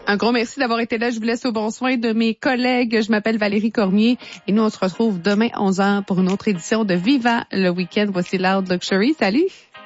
Un gros merci d'avoir été là. Je vous laisse au bon soin de mes collègues. Je m'appelle Valérie Cormier et nous, on se retrouve demain 11h pour une autre édition de Viva le Week-end. Voici Loud Luxury. Salut!